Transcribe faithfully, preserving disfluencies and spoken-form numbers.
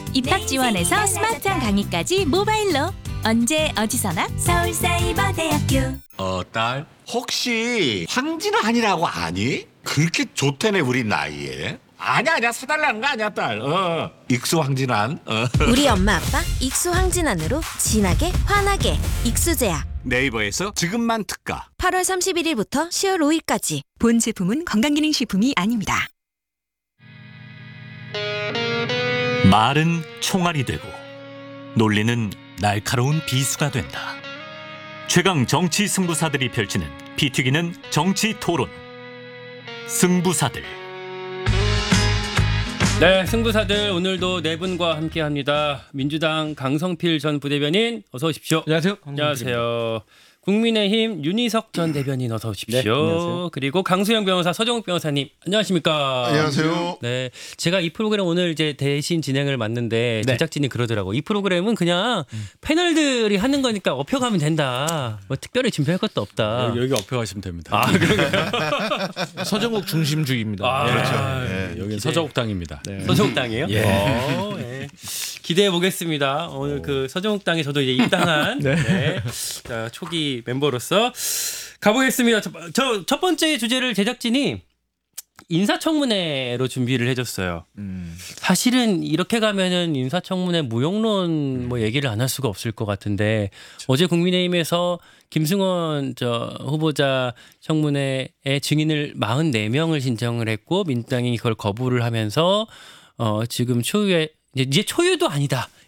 입학 지원에서 스마트한 강의까지 모바일로 언제 어디서나 서울사이버대학교. 어, 딸, 혹시 황진환이라고 아니? 그렇게 좋대네 우리 나이에. 아니야 아니야 사달라는 거 아니야 딸. 어. 익수 황진환. 어. 우리 엄마 아빠 익수 황진환으로 진하게 환하게 익수제약. 네이버에서 지금만 특가. 팔월 삼십일일부터 시월 오일까지. 본 제품은 건강기능식품이 아닙니다. 말은 총알이 되고 논리는 날카로운 비수가 된다. 최강 정치 승부사들이 펼치는 피 튀기는 정치 토론. 승부사들. 네, 승부사들 오늘도 네 분과 함께합니다. 민주당 강성필 전 부대변인 어서 오십시오. 안녕하세요. 안녕하세요. 국민의힘 윤희석 전 대변인 어서 오십시오. 네, 안녕하세요. 그리고 강수영 변호사, 서정욱 변호사님 안녕하십니까? 안녕하세요. 네, 제가 이 프로그램 오늘 이제 대신 진행을 맡는데 네. 제작진이 그러더라고. 이 프로그램은 그냥 음. 패널들이 하는 거니까 업혀가면 된다. 뭐 특별히 준비할 것도 없다. 여기, 여기 업혀가시면 됩니다. 아, 그런가요? 서정욱 중심주의입니다. 아, 그렇죠. 네. 네, 여기 서정욱당입니다. 네. 서정욱당이에요? 예. 어, 네. 기대해 보겠습니다. 오늘 그 서정욱당에 저도 이제 입당한 네. 네. 자, 초기 멤버로서 가보겠습니다. 저 첫 번째 주제를 제작진이 인사청문회로 준비를 해줬어요. 음. 사실은 이렇게 가면은 인사청문회 무용론 뭐 얘기를 안 할 수가 없을 것 같은데 어제 국민의힘에서 김승원 저 후보자 청문회에 증인을 사십사 명을 신청을 했고 민주당이 그걸 거부를 하면서 어 지금 초유의 이제 초유도 아니다.